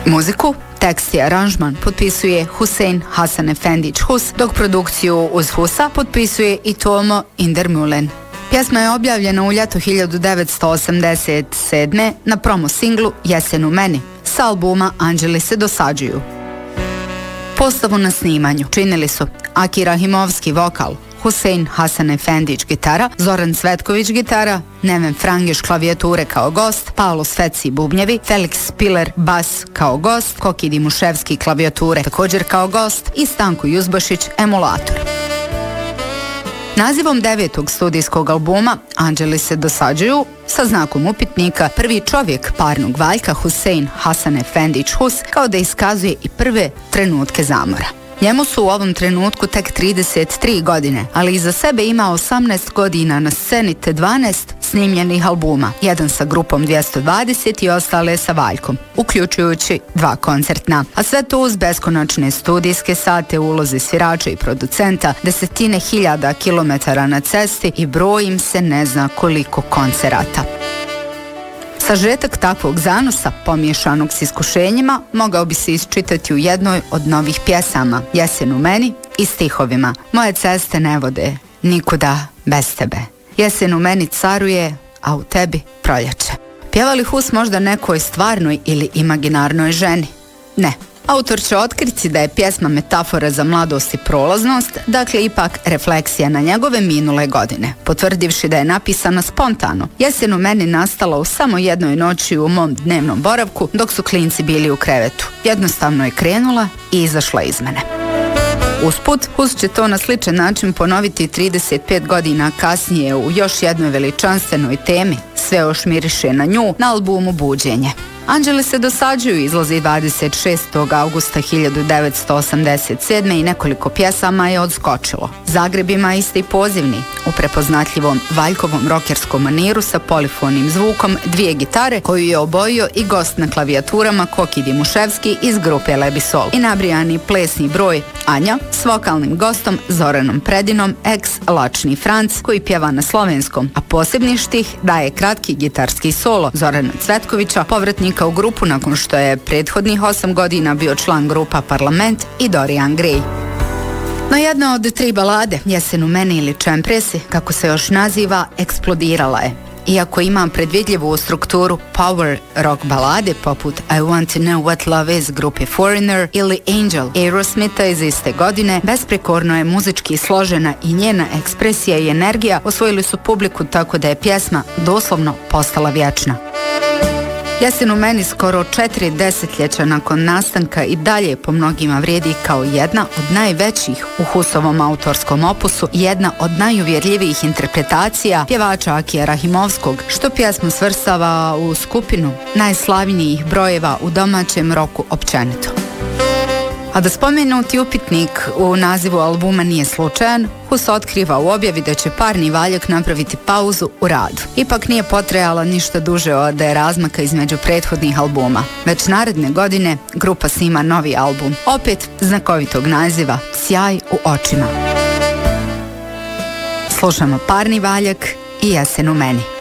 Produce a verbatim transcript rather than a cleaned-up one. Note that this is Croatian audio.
Muziku, tekst i aranžman potpisuje Husein Hasanefendić Hus, dok produkciju uz Husa potpisuje i Tomo Indermülen. Pjesma je objavljena u ljeto hiljadu devetsto osamdeset sedme na promo singlu Jesen u meni s albuma Anđeli se dosađuju. Postavu na snimanju činili su Aki Rahimovski vokal, Husein Hasanefendić gitara, Zoran Cvetković gitara, Neven Frangeš klavijature kao gost, Paolo Sveci bubnjevi, Felix Spiller bas kao gost, Koki Dimuševski klavijature također kao gost i Stanko Juzbašić emulator. Nazivom devetog studijskog albuma Anđeli se dosađuju sa znakom upitnika prvi čovjek parnog valjka Husein Hasanefendić Hus kao da iskazuje i prve trenutke zamora. Njemu su u ovom trenutku tek trideset tri godine, ali iza sebe ima osamnaest godina na sceni te dvanaest snimljenih albuma, jedan sa grupom dvjesto dvadeset i ostale sa Valjkom, uključujući dva koncertna. A sve to uz beskonačne studijske sate, ulozi svirača i producenta, desetine hiljada kilometara na cesti i broj im se ne zna koliko koncerata. Sažetak takvog zanosa, pomiješanog s iskušenjima, mogao bi se isčitati u jednoj od novih pjesama Jesen u meni i stihovima Moje ceste ne vode nikuda bez tebe. Jesen u meni caruje, a u tebi proljeće. Pjeva li Hus možda nekoj stvarnoj ili imaginarnoj ženi? Ne. Autor će otkriti da je pjesma metafora za mladost i prolaznost, dakle ipak refleksija na njegove minule godine, potvrdivši da je napisana spontano. Jesen u meni nastala u samo jednoj noći u mom dnevnom boravku dok su klinci bili u krevetu. Jednostavno je krenula i izašla iz mene. Usput, Hus će to na sličan način ponoviti trideset pet godina kasnije u još jednoj veličanstvenoj temi, Sve još miriše na nju, na albumu Buđenje. Anđeli se dosađuju izlazi dvadeset šestog augusta hiljadu devetsto osamdeset sedme i nekoliko pjesama je odskočilo. Zagreb ima isti pozivni, u prepoznatljivom Valjkovom rokerskom maniru sa polifonim zvukom, dvije gitare koju je obojio i gost na klavijaturama Koki Dimuševski iz grupe Lebi Sol i nabrijani plesni broj Anja s vokalnim gostom Zoranom Predinom ex Lačni Franc koji pjeva na slovenskom, a posebni štih daje kratki gitarski solo Zorana Cvetkovića, povratnika u grupu nakon što je prethodnih osam godina bio član grupa Parlament i Dorian Gray. No jedna od tri balade, Jesen u meni ili Čempresi, kako se još naziva, eksplodirala je. Iako ima predvidljivu strukturu power rock balade poput I Want to Know What Love Is grupe Foreigner ili Angel Aerosmitha iz iste godine, besprekorno je muzički složena i njena ekspresija i energija osvojili su publiku tako da je pjesma doslovno postala vječna. Jesen u meni skoro četiri desetljeća nakon nastanka i dalje po mnogima vrijedi kao jedna od najvećih u Husovom autorskom opusu i jedna od najuvjerljivijih interpretacija pjevača Akija Rahimovskog, što pjesmu svrstava u skupinu najslavnijih brojeva u domaćem roku općenito. A da spomenuti upitnik u nazivu albuma nije slučajan, Hus otkriva u objavi da će parni valjak napraviti pauzu u radu. Ipak nije potrajala ništa duže od razmaka između prethodnih albuma. Već naredne godine grupa snima novi album, opet znakovitog naziva Sjaj u očima. Slušamo Parni valjak i Jesen u meni.